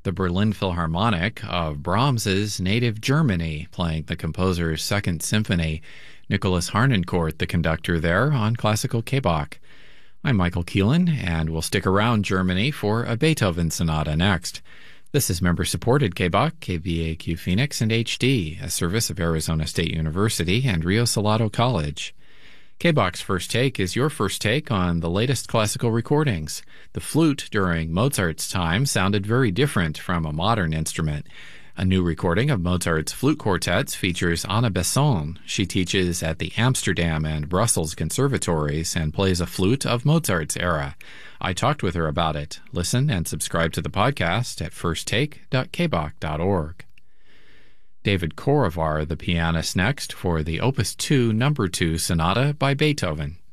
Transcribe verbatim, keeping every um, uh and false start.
the Berlin Philharmonic of Brahms's native Germany, playing the composer's Second Symphony. Nicholas Harnoncourt, the conductor there on Classical K-Bach. I'm Michael Keelan, and we'll stick around Germany for a Beethoven sonata next. This is member-supported K-Bach, K B A Q Phoenix, and H D, a service of Arizona State University and Rio Salado College. K-Bach's First Take is your first take on the latest classical recordings. The flute during Mozart's time sounded very different from a modern instrument. A new recording of Mozart's flute quartets features Anna Besson. She teaches at the Amsterdam and Brussels conservatories and plays a flute of Mozart's era. I talked with her about it. Listen and subscribe to the podcast at first take dot k bach dot org. David Korovar, the pianist, next for the Opus two Number two Sonata by Beethoven.